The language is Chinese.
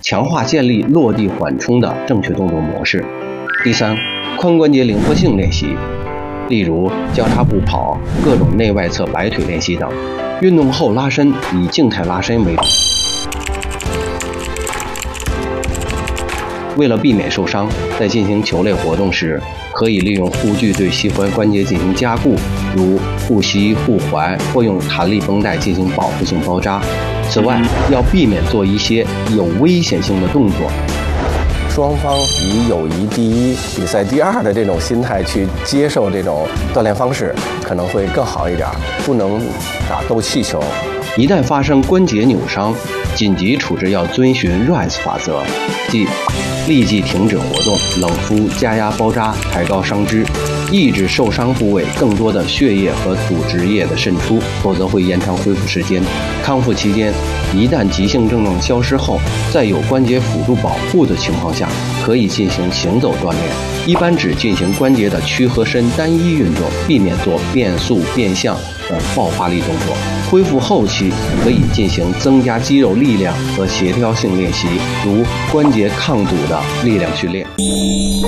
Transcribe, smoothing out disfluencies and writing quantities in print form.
强化建立落地缓冲的正确动作模式。第三，髋关节灵活性练习，例如交叉步跑、各种内外侧摆腿练习等。运动后拉伸以静态拉伸为主。为了避免受伤，在进行球类活动时，可以利用护具对膝踝关节进行加固，如护膝、护踝，或用弹力绷带进行保护性包扎。此外，要避免做一些有危险性的动作。 双方以友谊第一、比赛第二的这种心态去接受这种锻炼方式，可能会更好一点。不能打斗气球。 一旦发生关节扭伤，紧急处置要遵循 RICE 法则，即立即停止活动、冷敷、加压包扎、抬高伤肢，抑制受伤部位更多的血液和组织液的渗出，否则会延长恢复时间。康复期间，一旦急性症状消失后，在有关节辅助保护的情况下，可以进行行走锻炼，一般只进行关节的屈和伸单一运动，避免做变速、变向等爆发力动作。恢复后期可以进行增加肌肉力量和协调性练习，如关节抗阻的力量训练。